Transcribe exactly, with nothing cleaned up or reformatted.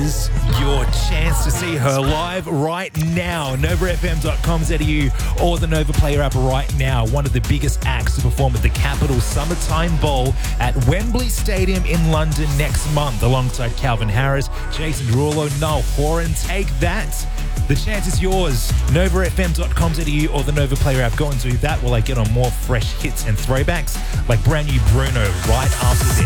is your chance to see her live right now. Nova F M dot com dot a u or the Nova Player app right now. One of the biggest acts to perform at the Capital Summertime Bowl at Wembley Stadium in London next month, alongside Calvin Harris, Jason Derulo, Niall Horan. Take that. The chance is yours. Nova F M dot com dot a u or the Nova Player app. Go and do that while I get on more fresh hits and throwbacks like brand new Bruno right after this.